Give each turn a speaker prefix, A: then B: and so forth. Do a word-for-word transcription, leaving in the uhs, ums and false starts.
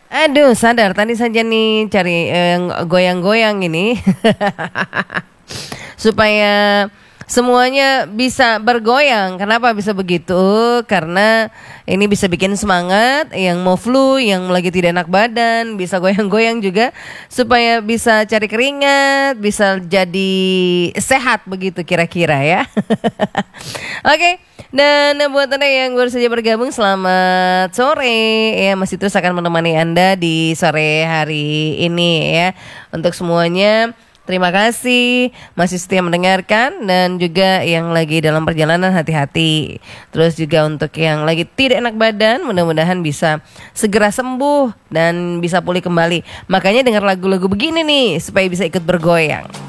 A: Aduh, sadar tadi saja nih cari eh, goyang-goyang ini supaya semuanya bisa bergoyang. Kenapa bisa begitu? Karena ini bisa bikin semangat yang mau flu, yang lagi tidak enak badan, bisa goyang-goyang juga supaya bisa cari keringat, bisa jadi sehat begitu kira-kira ya. Oke, dan buat Anda yang baru saja bergabung, selamat sore ya, masih terus akan menemani Anda di sore hari ini ya. Untuk semuanya, terima kasih masih setia mendengarkan, dan juga yang lagi dalam perjalanan hati-hati. Terus juga untuk yang lagi tidak enak badan, mudah-mudahan bisa segera sembuh dan bisa pulih kembali. Makanya dengar lagu-lagu begini nih supaya bisa ikut bergoyang.